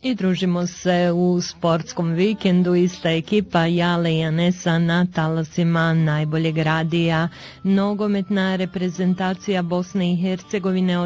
I družimo se u sportskom vikendu, ista ekipa Jale i Anesa na talasima najboljeg radija. Nogometna reprezentacija Bosne i Hercegovine